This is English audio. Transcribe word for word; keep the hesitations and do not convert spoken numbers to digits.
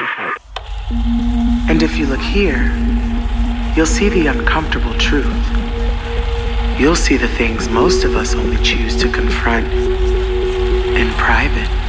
And if you look here, you'll see the uncomfortable truth. You'll see the things most of us only choose to confront in private.